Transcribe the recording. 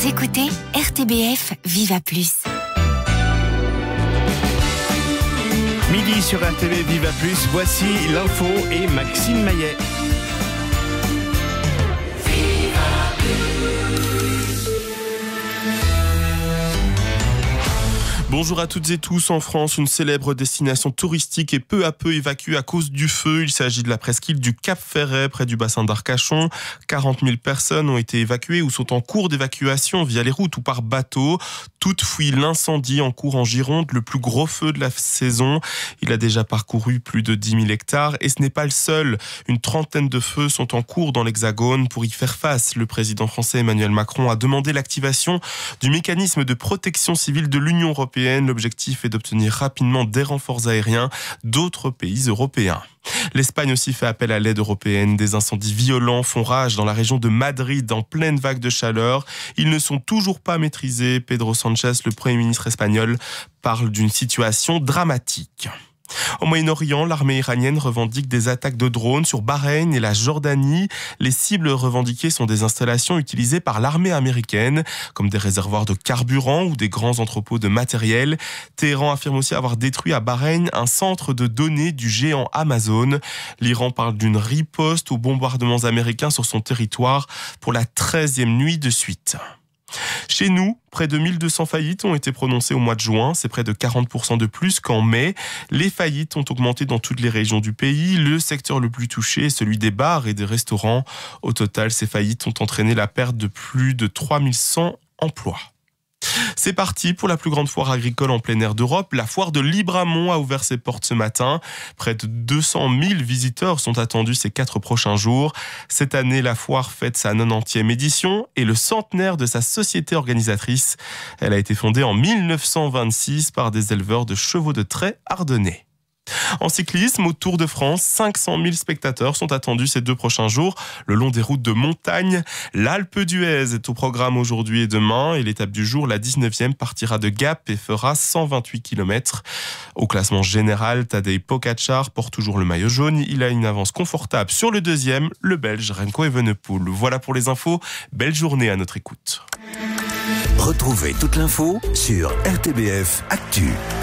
Vous écoutez RTBF Viva Plus. Midi sur RTB Viva Plus, voici l'info et Maxime Maillet. Bonjour à toutes et tous. En France, une célèbre destination touristique est peu à peu évacuée à cause du feu. Il s'agit de la presqu'île du Cap Ferret, près du bassin d'Arcachon. 40 000 personnes ont été évacuées ou sont en cours d'évacuation via les routes ou par bateau. Toutes fuient l'incendie en cours en Gironde, le plus gros feu de la saison. Il a déjà parcouru plus de 10 000 hectares et ce n'est pas le seul. Une trentaine de feux sont en cours dans l'Hexagone. Pour y faire face, le président français Emmanuel Macron a demandé l'activation du mécanisme de protection civile de l'Union européenne. L'objectif est d'obtenir rapidement des renforts aériens d'autres pays européens. L'Espagne aussi fait appel à l'aide européenne. Des incendies violents font rage dans la région de Madrid en pleine vague de chaleur. Ils ne sont toujours pas maîtrisés. Pedro Sánchez, le Premier ministre espagnol, parle d'une situation dramatique. Au Moyen-Orient, l'armée iranienne revendique des attaques de drones sur Bahreïn et la Jordanie. Les cibles revendiquées sont des installations utilisées par l'armée américaine, comme des réservoirs de carburant ou des grands entrepôts de matériel. Téhéran affirme aussi avoir détruit à Bahreïn un centre de données du géant Amazon. L'Iran parle d'une riposte aux bombardements américains sur son territoire pour la 13e nuit de suite. Chez nous, près de 1200 faillites ont été prononcées au mois de juin. C'est près de 40% de plus qu'en mai. Les faillites ont augmenté dans toutes les régions du pays. Le secteur le plus touché est celui des bars et des restaurants. Au total, ces faillites ont entraîné la perte de plus de 3100 emplois. C'est parti pour la plus grande foire agricole en plein air d'Europe. La foire de Libramont a ouvert ses portes ce matin. Près de 200 000 visiteurs sont attendus ces 4 prochains jours. Cette année, la foire fête sa 90e édition et le centenaire de sa société organisatrice. Elle a été fondée en 1926 par des éleveurs de chevaux de trait ardennais. En cyclisme, au Tour de France, 500 000 spectateurs sont attendus ces 2 prochains jours le long des routes de montagne. L'Alpe d'Huez est au programme aujourd'hui et demain et l'étape du jour, la 19e, partira de Gap et fera 128 km. Au classement général, Tadej Pogačar porte toujours le maillot jaune. Il a une avance confortable sur le deuxième, le Belge Remco Evenepoel. Voilà pour les infos. Belle journée à notre écoute. Retrouvez toute l'info sur RTBF Actu.